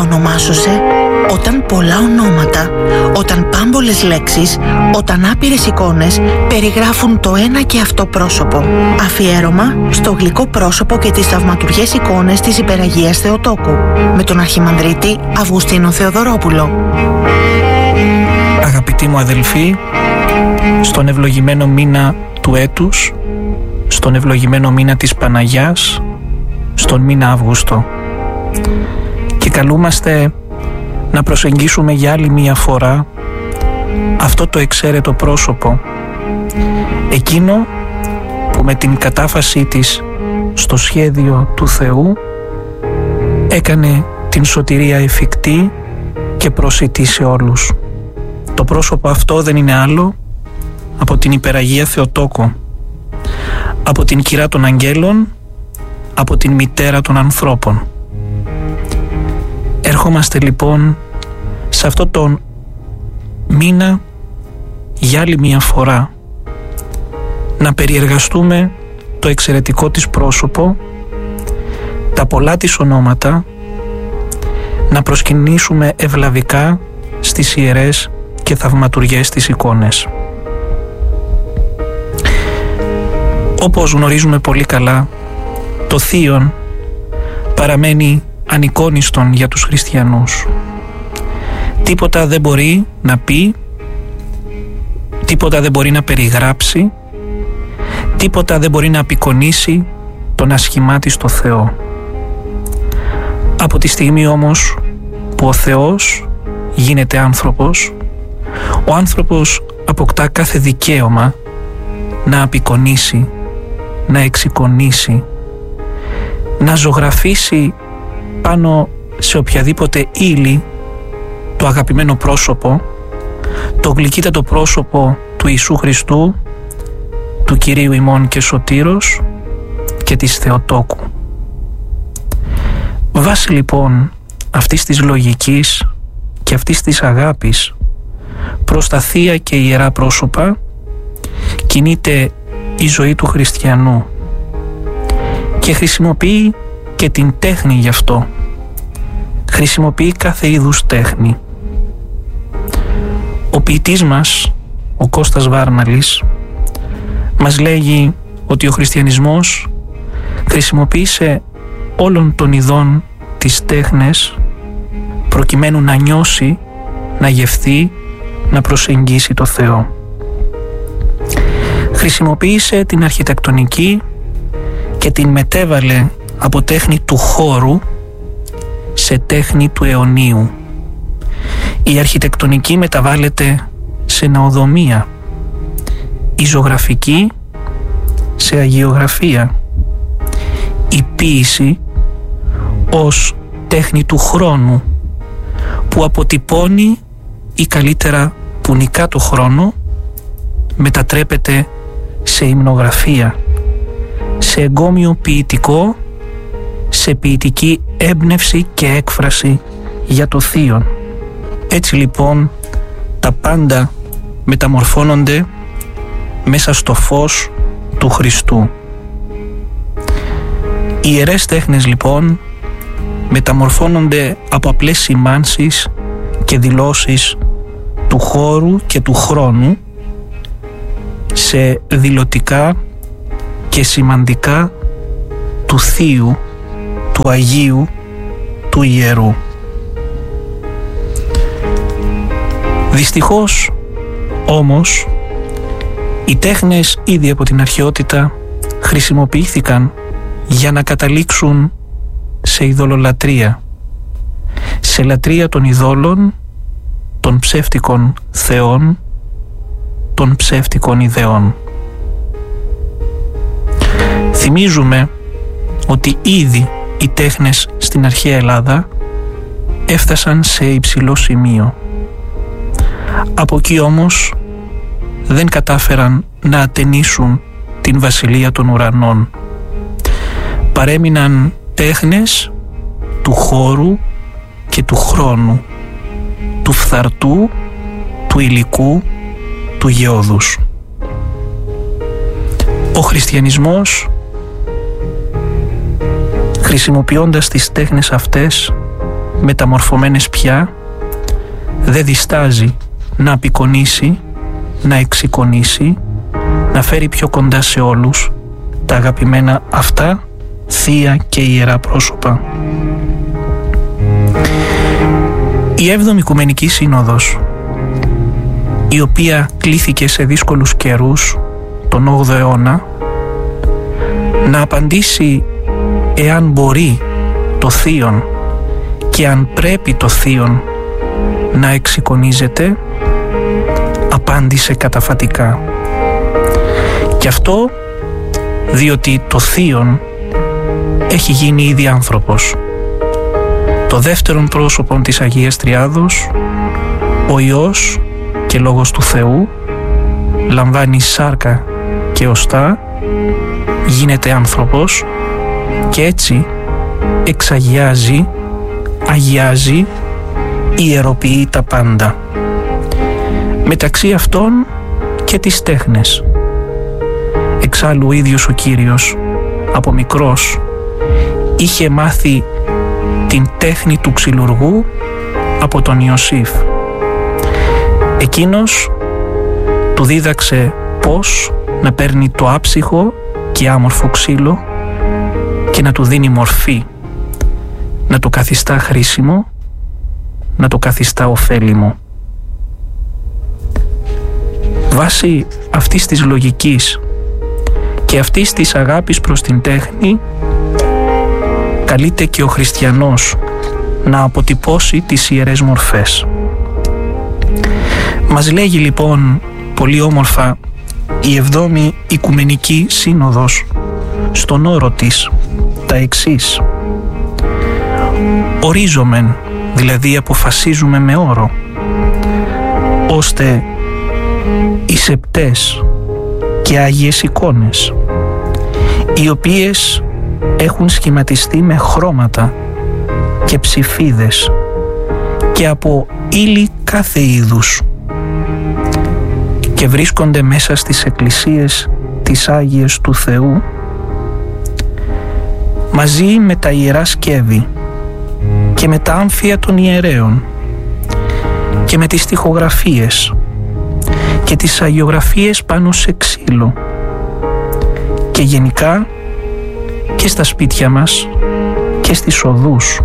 ονομάσωσε όταν πολλά ονόματα, όταν πάμπολες λέξεις, όταν άπειρες εικόνες περιγράφουν το ένα και αυτό πρόσωπο. Αφιέρωμα στο γλυκό πρόσωπο και τις θαυματουργές εικόνες της Υπεραγίας Θεοτόκου, με τον Αρχιμανδρίτη Αυγουστίνο Θεοδωρόπουλο. Αγαπητοί μου αδελφοί, στον ευλογημένο μήνα του έτους, στον ευλογημένο μήνα της Παναγιάς, στον μήνα Αύγουστο, και καλούμαστε να προσεγγίσουμε για άλλη μία φορά αυτό το εξαίρετο πρόσωπο, εκείνο που με την κατάφασή της στο σχέδιο του Θεού έκανε την σωτηρία εφικτή και προσιτή σε όλους. Το πρόσωπο αυτό δεν είναι άλλο από την Υπεραγία Θεοτόκο, από την Κυρά των Αγγέλων, από την Μητέρα των ανθρώπων. Ερχόμαστε λοιπόν σε αυτό τον μήνα για άλλη μια φορά να περιεργαστούμε το εξαιρετικό της πρόσωπο, τα πολλά της ονόματα, να προσκυνήσουμε ευλαβικά στις ιερές και θαυματουργές της εικόνες. Όπως γνωρίζουμε πολύ καλά, το Θείον παραμένει ανεικόνιστον για τους χριστιανούς. Τίποτα δεν μπορεί να πει, τίποτα δεν μπορεί να περιγράψει, τίποτα δεν μπορεί να απεικονίσει τον ασχημάτιστο Θεό. Από τη στιγμή όμως που ο Θεός γίνεται άνθρωπος, ο άνθρωπος αποκτά κάθε δικαίωμα να απεικονίσει, να εξεικονίσει, να ζωγραφίσει πάνω σε οποιαδήποτε ύλη το αγαπημένο πρόσωπο, το γλυκύτατο πρόσωπο του Ιησού Χριστού, του Κυρίου ημών και Σωτήρος και της Θεοτόκου. Βάσει λοιπόν αυτής της λογικής και αυτής της αγάπης προς τα θεία και ιερά πρόσωπα κινείται η ζωή του χριστιανού και χρησιμοποιεί και την τέχνη γι' αυτό. Χρησιμοποιεί κάθε είδους τέχνη. Ο ποιητής μας, ο Κώστας Βάρναλης, μας λέγει ότι ο χριστιανισμός χρησιμοποίησε όλων των ειδών τις τέχνες προκειμένου να νιώσει, να γευθεί, να προσεγγίσει το Θεό. Χρησιμοποίησε την αρχιτεκτονική και την μετέβαλε από τέχνη του χώρου σε τέχνη του αιωνίου. Η αρχιτεκτονική μεταβάλλεται σε ναοδομία, η ζωγραφική σε αγιογραφία, η ποίηση ως τέχνη του χρόνου που αποτυπώνει ή καλύτερα που νικά το χρόνο, μετατρέπεται σε υμνογραφία, σε εγκόμιο ποιητικό, σε ποιητική έμπνευση και έκφραση για το Θείον. Έτσι λοιπόν τα πάντα μεταμορφώνονται μέσα στο φως του Χριστού. Οι ιερές τέχνες λοιπόν μεταμορφώνονται από απλές σημάνσεις και δηλώσεις του χώρου και του χρόνου σε δηλωτικά και σημαντικά του Θείου, του Αγίου, του Ιερού. Δυστυχώς όμως οι τέχνες ήδη από την αρχαιότητα χρησιμοποιήθηκαν για να καταλήξουν σε ειδωλολατρία, σε λατρεία των ειδόλων, των ψεύτικων θεών, των ψεύτικων ιδεών. Θυμίζουμε ότι ήδη οι τέχνες στην αρχαία Ελλάδα έφτασαν σε υψηλό σημείο. Από εκεί όμως δεν κατάφεραν να ατενίσουν την βασιλεία των ουρανών. Παρέμειναν τέχνες του χώρου και του χρόνου, του φθαρτού, του υλικού, του γεώδους. Ο χριστιανισμός, χρησιμοποιώντας τις τέχνες αυτές, μεταμορφωμένες πια, δεν διστάζει να απεικονίσει, να εξεικονίσει, να φέρει πιο κοντά σε όλους τα αγαπημένα αυτά θεία και ιερά πρόσωπα. Η 7η Οικουμενική Σύνοδος, η οποία κλήθηκε σε δύσκολους καιρούς τον 8ο αιώνα να απαντήσει εάν μπορεί το θείον και αν πρέπει το θείον να εξεικονίζεται, απάντησε καταφατικά. Και αυτό διότι το θείον έχει γίνει ήδη άνθρωπος. Το δεύτερον πρόσωπον της Αγίας Τριάδος, ο Υιός και Λόγος του Θεού, λαμβάνει σάρκα και οστά, γίνεται άνθρωπος και έτσι εξαγιάζει, αγιάζει, ιεροποιεί τα πάντα. Μεταξύ αυτών και τις τέχνες. Εξάλλου ο ίδιος ο Κύριος από μικρός είχε μάθει την τέχνη του ξυλουργού από τον Ιωσήφ. Εκείνος του δίδαξε πώς να παίρνει το άψυχο και άμορφο ξύλο και να του δίνει μορφή, να το καθιστά χρήσιμο, να το καθιστά ωφέλιμο. Βάσει αυτής της λογικής και αυτής της αγάπης προς την τέχνη, καλείται και ο χριστιανός να αποτυπώσει τις ιερές μορφές. Μας λέγει λοιπόν πολύ όμορφα η 7η Οικουμενική Σύνοδος στον όρο της τα εξής: ορίζομεν, δηλαδή αποφασίζουμε με όρο, ώστε οι σεπτές και άγιες εικόνες, οι οποίες έχουν σχηματιστεί με χρώματα και ψηφίδες και από ύλη κάθε είδους και βρίσκονται μέσα στις εκκλησίες της Άγιες του Θεού, μαζί με τα ιερά σκεύη και με τα άμφια των ιερέων και με τις στιχογραφίες και τις αγιογραφίες πάνω σε ξύλο και γενικά και στα σπίτια μας και στις οδούς,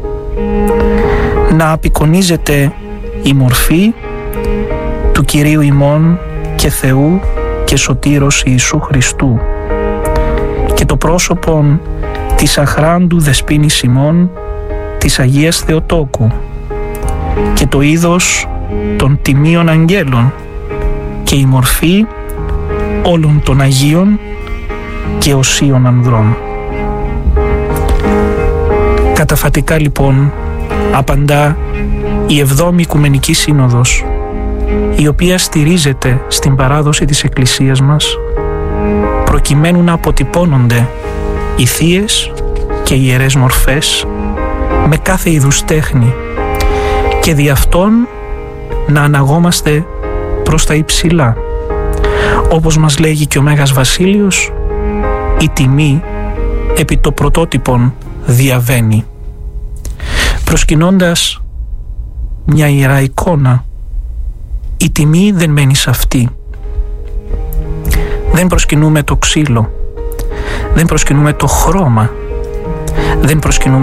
να απεικονίζεται η μορφή του Κυρίου ημών και Θεού και Σωτήρος Ιησού Χριστού και το πρόσωπον της αχράντου δεσποίνης ημών της Αγίας Θεοτόκου και το είδος των τιμίων αγγέλων και η μορφή όλων των Αγίων και οσίων ανδρών. Καταφατικά λοιπόν απαντά η 7η Οικουμενική Σύνοδος, η οποία στηρίζεται στην παράδοση της Εκκλησίας μας, προκειμένου να αποτυπώνονται οι θείες και οι ιερές μορφές με κάθε είδους τέχνη και δι' αυτόν να αναγόμαστε προς τα υψηλά. Όπως μας λέγει και ο Μέγας Βασίλειος, η τιμή επί το πρωτότυπον διαβαίνει. Προσκυνώντας μια ιερά εικόνα, η τιμή δεν μένει σε αυτή. Δεν προσκυνούμε το ξύλο, δεν προσκυνούμε το χρώμα, δεν προσκυνούμε